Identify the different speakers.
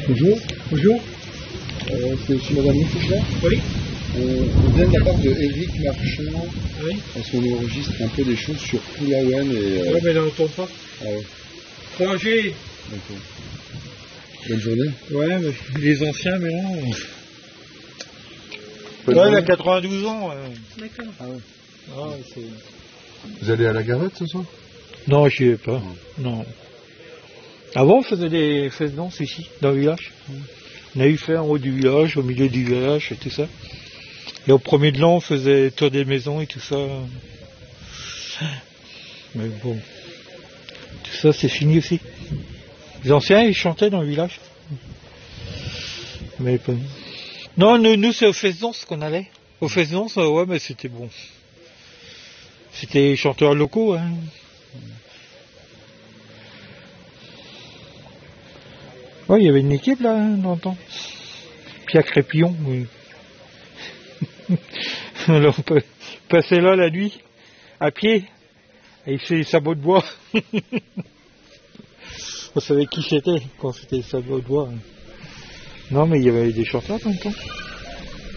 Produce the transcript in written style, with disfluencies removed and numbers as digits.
Speaker 1: Bonjour.
Speaker 2: Bonjour.
Speaker 1: C'est monsieur Madame Moufouche là.
Speaker 2: Oui.
Speaker 1: On vient de la part de Éric Marchand.
Speaker 2: Oui.
Speaker 1: Parce qu'on enregistre un peu des choses sur Pulawan et...
Speaker 2: Ouais, mais là, on tombe pas.
Speaker 1: Ah ouais.
Speaker 2: 3G.
Speaker 1: D'accord. Bonne journée.
Speaker 2: Ouais, mais les anciens, mais là...
Speaker 1: Bonne
Speaker 2: Ouais, il
Speaker 1: journée.
Speaker 2: a 92 ans.
Speaker 3: D'accord.
Speaker 1: Ah ouais.
Speaker 2: Ah, c'est...
Speaker 1: Vous allez à la Garette ce soir?
Speaker 2: Non, j'y vais pas. Non. Avant, on faisait des fêtes danses ici, dans le village. On a eu fait en haut du village, au milieu du village et tout ça. Et au premier de l'an, on faisait tour des maisons et tout ça. Mais bon, tout ça, c'est fini aussi. Les anciens, ils chantaient dans le village. Mais pas... Non, nous c'est aux fêtes danses qu'on allait. Aux fêtes danses, ouais, mais c'était bon. C'était les chanteurs locaux, hein. Ouais, il y avait une équipe là, hein, dans le temps. Pierre Crépillon, oui. Alors on peut passer là la nuit, à pied, et il fait les sabots de bois. On savait qui c'était quand c'était les sabots de bois. Non, mais il y avait des chanteurs dans le temps.